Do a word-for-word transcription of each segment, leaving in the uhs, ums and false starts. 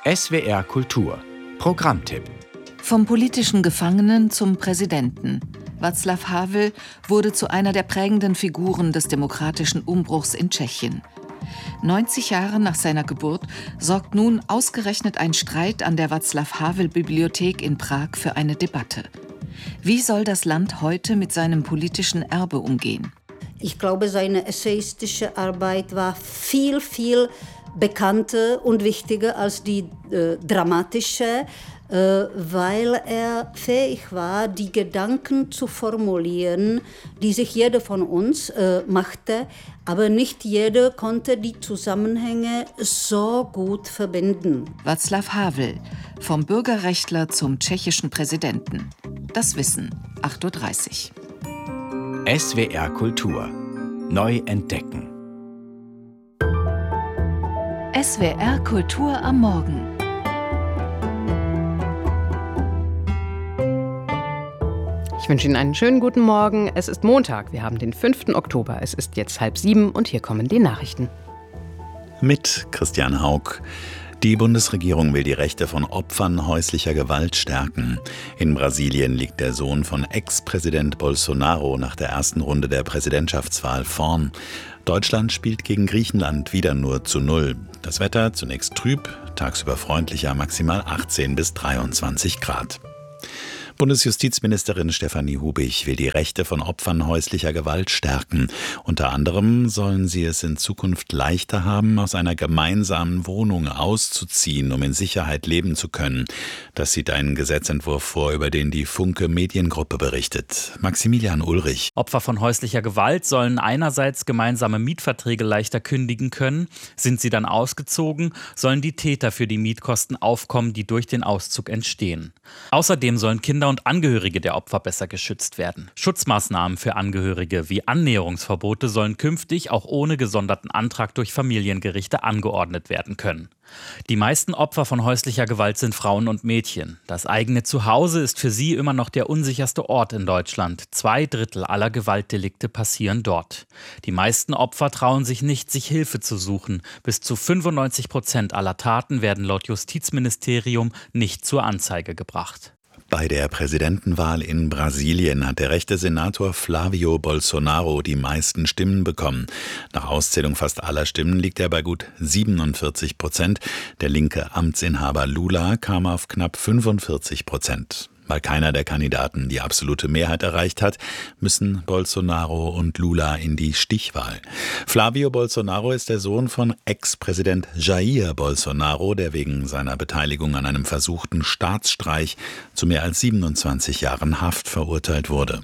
S W R Kultur Programmtipp. Vom politischen Gefangenen zum Präsidenten. Václav Havel wurde zu einer der prägenden Figuren des demokratischen Umbruchs in Tschechien. neunzig Jahre nach seiner Geburt sorgt nun ausgerechnet ein Streit an der Václav-Havel-Bibliothek in Prag für eine Debatte. Wie soll das Land heute mit seinem politischen Erbe umgehen? Ich glaube, seine essayistische Arbeit war viel, viel bekannter und wichtiger als die äh, dramatische, äh, weil er fähig war, die Gedanken zu formulieren, die sich jeder von uns äh, machte, aber nicht jeder konnte die Zusammenhänge so gut verbinden. Václav Havel, vom Bürgerrechtler zum tschechischen Präsidenten. Das Wissen, acht Uhr dreißig. S W R Kultur. Neu entdecken. S W R Kultur am Morgen. Ich wünsche Ihnen einen schönen guten Morgen. Es ist Montag, wir haben den fünften Oktober. Es ist jetzt halb sieben und hier kommen die Nachrichten. Mit Christian Haug. Die Bundesregierung will die Rechte von Opfern häuslicher Gewalt stärken. In Brasilien liegt der Sohn von Ex-Präsident Bolsonaro nach der ersten Runde der Präsidentschaftswahl vorn. Deutschland spielt gegen Griechenland wieder nur zu null. Das Wetter zunächst trüb, tagsüber freundlicher, maximal achtzehn bis dreiundzwanzig Grad. Bundesjustizministerin Stefanie Hubich will die Rechte von Opfern häuslicher Gewalt stärken. Unter anderem sollen sie es in Zukunft leichter haben, aus einer gemeinsamen Wohnung auszuziehen, um in Sicherheit leben zu können. Das sieht ein Gesetzentwurf vor, über den die Funke Mediengruppe berichtet. Maximilian Ulrich. Opfer von häuslicher Gewalt sollen einerseits gemeinsame Mietverträge leichter kündigen können. Sind sie dann ausgezogen, sollen die Täter für die Mietkosten aufkommen, die durch den Auszug entstehen. Außerdem sollen Kinder und Angehörige der Opfer besser geschützt werden. Schutzmaßnahmen für Angehörige wie Annäherungsverbote sollen künftig auch ohne gesonderten Antrag durch Familiengerichte angeordnet werden können. Die meisten Opfer von häuslicher Gewalt sind Frauen und Mädchen. Das eigene Zuhause ist für sie immer noch der unsicherste Ort in Deutschland. Zwei Drittel aller Gewaltdelikte passieren dort. Die meisten Opfer trauen sich nicht, sich Hilfe zu suchen. Bis zu fünfundneunzig Prozent aller Taten werden laut Justizministerium nicht zur Anzeige gebracht. Bei der Präsidentenwahl in Brasilien hat der rechte Senator Flávio Bolsonaro die meisten Stimmen bekommen. Nach Auszählung fast aller Stimmen liegt er bei gut siebenundvierzig Prozent. Der linke Amtsinhaber Lula kam auf knapp fünfundvierzig Prozent. Weil keiner der Kandidaten die absolute Mehrheit erreicht hat, müssen Bolsonaro und Lula in die Stichwahl. Flávio Bolsonaro ist der Sohn von Ex-Präsident Jair Bolsonaro, der wegen seiner Beteiligung an einem versuchten Staatsstreich zu mehr als siebenundzwanzig Jahren Haft verurteilt wurde.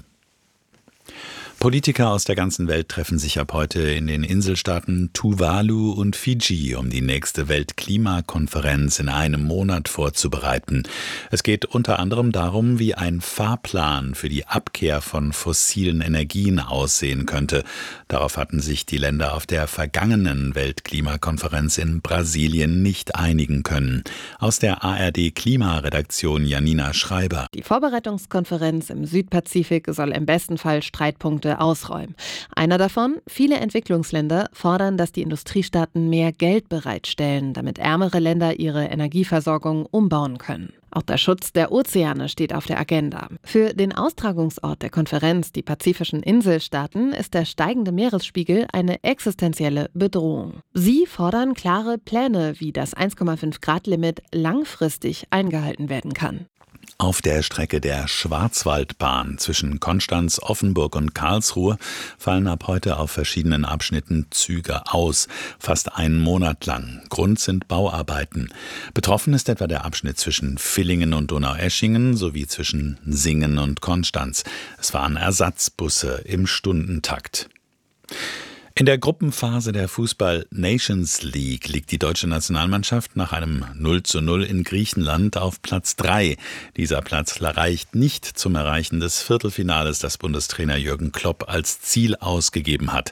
Politiker aus der ganzen Welt treffen sich ab heute in den Inselstaaten Tuvalu und Fidschi, um die nächste Weltklimakonferenz in einem Monat vorzubereiten. Es geht unter anderem darum, wie ein Fahrplan für die Abkehr von fossilen Energien aussehen könnte. Darauf hatten sich die Länder auf der vergangenen Weltklimakonferenz in Brasilien nicht einigen können. Aus der A R D-Klimaredaktion Janina Schreiber. Die Vorbereitungskonferenz im Südpazifik soll im besten Fall Streitpunkte ausräumen. Einer davon: viele Entwicklungsländer fordern, dass die Industriestaaten mehr Geld bereitstellen, damit ärmere Länder ihre Energieversorgung umbauen können. Auch der Schutz der Ozeane steht auf der Agenda. Für den Austragungsort der Konferenz, die pazifischen Inselstaaten, ist der steigende Meeresspiegel eine existenzielle Bedrohung. Sie fordern klare Pläne, wie das eins Komma fünf Grad Limit langfristig eingehalten werden kann. Auf der Strecke der Schwarzwaldbahn zwischen Konstanz, Offenburg und Karlsruhe fallen ab heute auf verschiedenen Abschnitten Züge aus, fast einen Monat lang. Grund sind Bauarbeiten. Betroffen ist etwa der Abschnitt zwischen Villingen und Donaueschingen sowie zwischen Singen und Konstanz. Es waren Ersatzbusse im Stundentakt. In der Gruppenphase der Fußball-Nations League liegt die deutsche Nationalmannschaft nach einem null zu null in Griechenland auf Platz drei. Dieser Platz reicht nicht zum Erreichen des Viertelfinales, das Bundestrainer Jürgen Klopp als Ziel ausgegeben hat.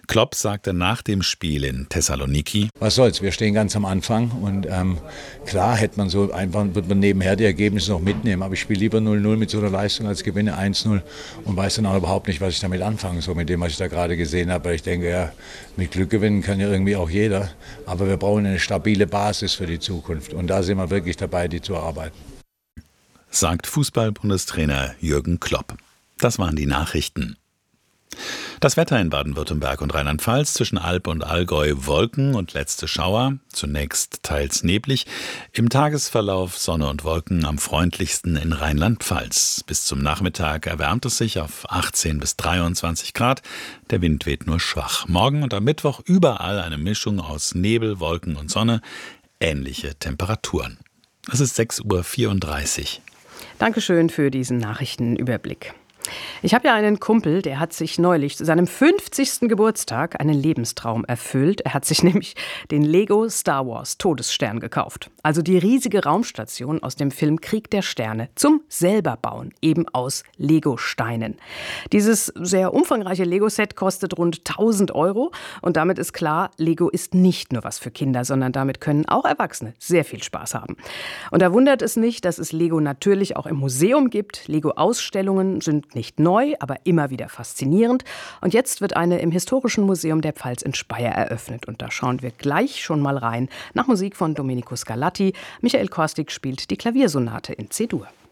Klopp sagte nach dem Spiel in Thessaloniki: Was soll's, wir stehen ganz am Anfang und ähm, klar hätte man so einfach, wird man nebenher die Ergebnisse noch mitnehmen, aber ich spiele lieber null null mit so einer Leistung als gewinne eins null und weiß dann auch überhaupt nicht, was ich damit anfange, so mit dem, was ich da gerade gesehen habe. Weil ich denke, ja, mit Glück gewinnen kann ja irgendwie auch jeder, aber wir brauchen eine stabile Basis für die Zukunft und da sind wir wirklich dabei, die zu erarbeiten. Sagt Fußball-Bundestrainer Jürgen Klopp. Das waren die Nachrichten. Das Wetter in Baden-Württemberg und Rheinland-Pfalz: zwischen Alb und Allgäu Wolken und letzte Schauer, zunächst teils neblig, im Tagesverlauf Sonne und Wolken, am freundlichsten in Rheinland-Pfalz. Bis zum Nachmittag erwärmt es sich auf achtzehn bis dreiundzwanzig Grad, der Wind weht nur schwach. Morgen und am Mittwoch überall eine Mischung aus Nebel, Wolken und Sonne, ähnliche Temperaturen. Es ist sechs Uhr vierunddreißig. Dankeschön für diesen Nachrichtenüberblick. Ich habe ja einen Kumpel, der hat sich neulich zu seinem fünfzigsten Geburtstag einen Lebenstraum erfüllt. Er hat sich nämlich den Lego Star Wars Todesstern gekauft. Also die riesige Raumstation aus dem Film Krieg der Sterne zum Selberbauen, eben aus Lego-Steinen. Dieses sehr umfangreiche Lego-Set kostet rund tausend Euro und damit ist klar, Lego ist nicht nur was für Kinder, sondern damit können auch Erwachsene sehr viel Spaß haben. Und da wundert es nicht, dass es Lego natürlich auch im Museum gibt. Lego-Ausstellungen sind nicht neu, aber immer wieder faszinierend. Und jetzt wird eine im Historischen Museum der Pfalz in Speyer eröffnet. Und da schauen wir gleich schon mal rein. Nach Musik von Domenico Scarlatti. Michael Korstig spielt die Klaviersonate in C-Dur.